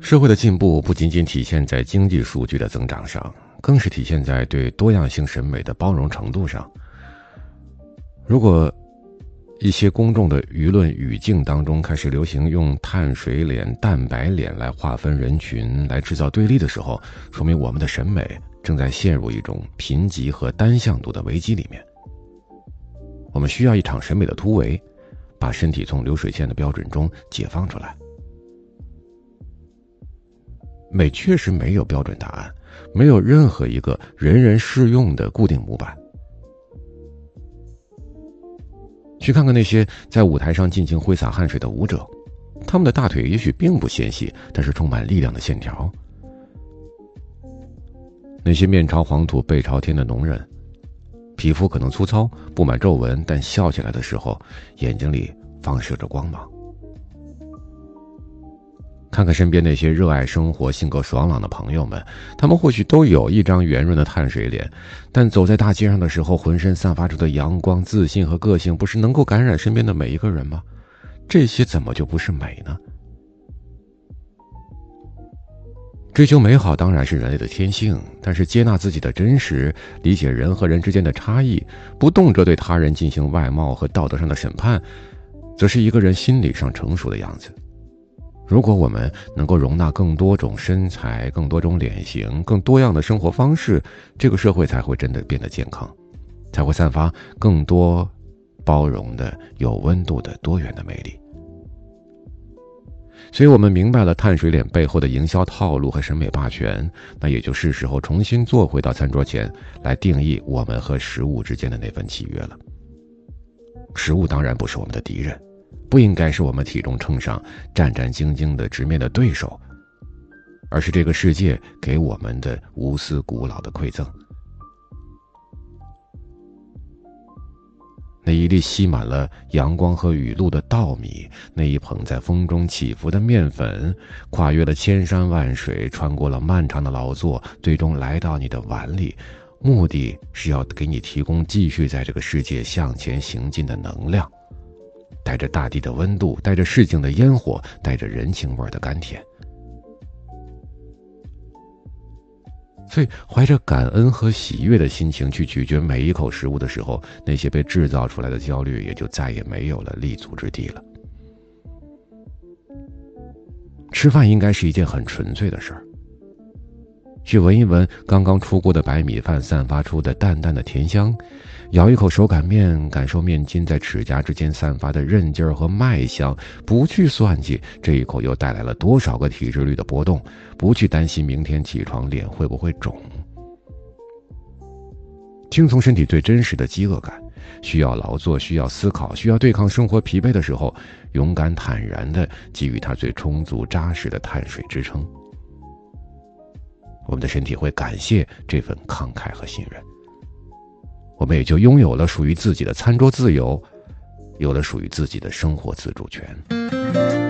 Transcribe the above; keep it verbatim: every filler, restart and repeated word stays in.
社会的进步不仅仅体现在经济数据的增长上，更是体现在对多样性审美的包容程度上。如果一些公众的舆论语境当中开始流行用碳水脸、蛋白脸来划分人群，来制造对立的时候，说明我们的审美正在陷入一种贫瘠和单向度的危机里面。我们需要一场审美的突围，把身体从流水线的标准中解放出来。美确实没有标准答案，没有任何一个人人适用的固定模板。去看看那些在舞台上尽情挥洒汗水的舞者，他们的大腿也许并不纤细，但是充满力量的线条。那些面朝黄土背朝天的农人，皮肤可能粗糙，布满皱纹，但笑起来的时候，眼睛里放射着光芒。看看身边那些热爱生活、性格爽朗的朋友们，他们或许都有一张圆润的碳水脸，但走在大街上的时候，浑身散发出的阳光、自信和个性，不是能够感染身边的每一个人吗？这些怎么就不是美呢？追求美好当然是人类的天性，但是接纳自己的真实，理解人和人之间的差异，不动辄对他人进行外貌和道德上的审判，则是一个人心理上成熟的样子。如果我们能够容纳更多种身材、更多种脸型、更多样的生活方式，这个社会才会真的变得健康，才会散发更多包容的、有温度的多元的魅力。所以我们明白了碳水脸背后的营销套路和审美霸权，那也就是时候重新坐回到餐桌前，来定义我们和食物之间的那份契约了。食物当然不是我们的敌人，不应该是我们体重秤上战战兢兢的直面的对手，而是这个世界给我们的无私古老的馈赠。那一粒吸满了阳光和雨露的稻米，那一捧在风中起伏的面粉，跨越了千山万水，穿过了漫长的劳作，最终来到你的碗里，目的是要给你提供继续在这个世界向前行进的能量，带着大地的温度，带着市井的烟火，带着人情味的甘甜。所以怀着感恩和喜悦的心情去咀嚼每一口食物的时候，那些被制造出来的焦虑也就再也没有了立足之地了。吃饭应该是一件很纯粹的事儿，去闻一闻刚刚出锅的白米饭散发出的淡淡的甜香，咬一口手擀面，感受面筋在齿颊之间散发的韧劲儿和麦香，不去算计这一口又带来了多少个体脂率的波动，不去担心明天起床脸会不会肿。听从身体最真实的饥饿感，需要劳作，需要思考，需要对抗生活疲惫的时候，勇敢坦然地给予它最充足扎实的碳水支撑。我们的身体会感谢这份慷慨和信任，我们也就拥有了属于自己的餐桌自由，有了属于自己的生活自主权。